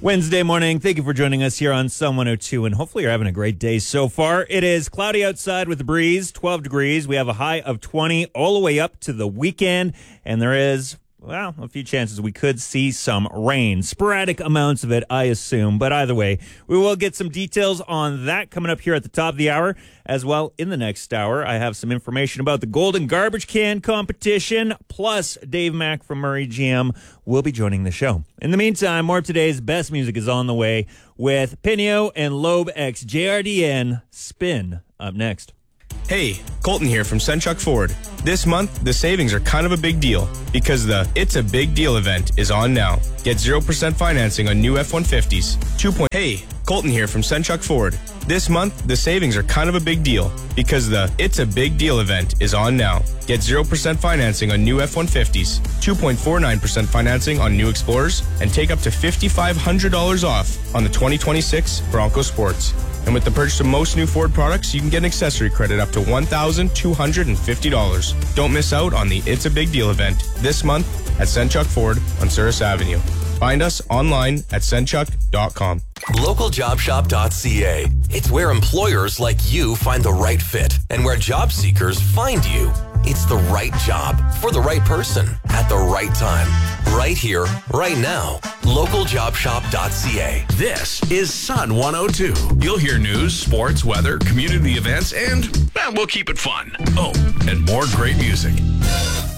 Wednesday morning. Thank you for joining us here on Sun 102, and hopefully you're having a great day so far. It is cloudy outside with a breeze, 12 degrees. We have a high of 20 all the way up to the weekend, and there is, well, a few chances we could see some rain. Sporadic amounts of it, I assume. But either way, we will get some details on that coming up here at the top of the hour. As well, in the next hour, I have some information about the Golden Garbage Can competition. Plus, Dave Mack from Murray GM will be joining the show. In the meantime, more of today's best music is on the way with Pinio and Loeb X JRDN Spin up next. Hey, Colton here from Senchuk Ford. This month, the savings are kind of a big deal because the It's a Big Deal event is on now. Get 0% financing on new F-150s. Hey, Colton here from Senchuk Ford. This month, the savings are kind of a big deal because the It's a Big Deal event is on now. Get 0% financing on new F-150s, 2.49% financing on new Explorers, and take up to $5,500 off on the 2026 Bronco Sports. And with the purchase of most new Ford products, you can get an accessory credit up to $1,250. Don't miss out on the It's a Big Deal event this month at Senchuk Ford on Souris Avenue. Find us online at senchuk.com. LocalJobShop.ca. It's where employers like you find the right fit and where job seekers find you. It's the right job for the right person at the right time. Right here, right now. LocalJobShop.ca. This is Sun 102. You'll hear news, sports, weather, community events, and we'll keep it fun. Oh, and more great music.